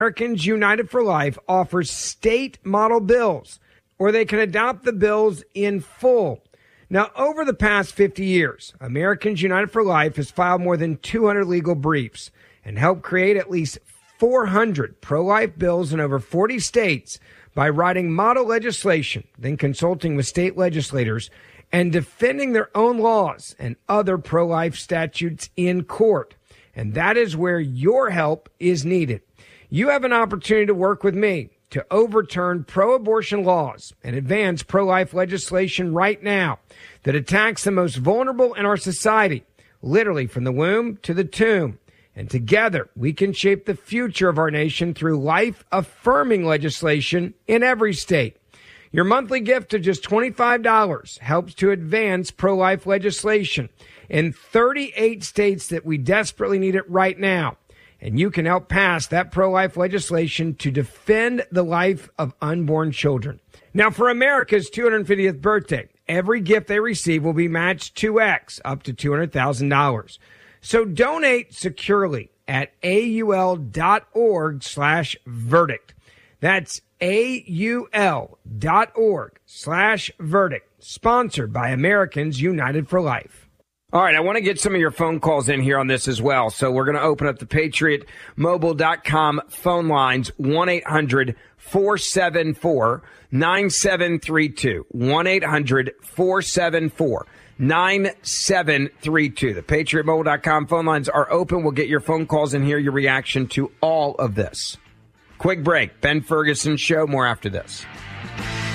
Americans United for Life offers state model bills, or they can adopt the bills in full. Now, over the past 50 years, Americans United for Life has filed more than 200 legal briefs and helped create at least 400 pro-life bills in over 40 states by writing model legislation, then consulting with state legislators, and defending their own laws and other pro-life statutes in court. And that is where your help is needed. You have an opportunity to work with me to overturn pro-abortion laws and advance pro-life legislation right now that attacks the most vulnerable in our society, literally from the womb to the tomb. And together, we can shape the future of our nation through life-affirming legislation in every state. Your monthly gift of just $25 helps to advance pro-life legislation in 38 states that we desperately need it right now. And you can help pass that pro-life legislation to defend the life of unborn children. Now, for America's 250th birthday, every gift they receive will be matched 2x, up to $200,000. So donate securely at AUL.org/verdict. That's AUL.org/verdict. Sponsored by Americans United for Life. All right, I want to get some of your phone calls in here on this as well. So we're going to open up the PatriotMobile.com phone lines, 1-800-474-9732. 1-800-474-9732. The PatriotMobile.com phone lines are open. We'll get your phone calls and hear your reaction to all of this. Quick break. Ben Ferguson Show. More after this.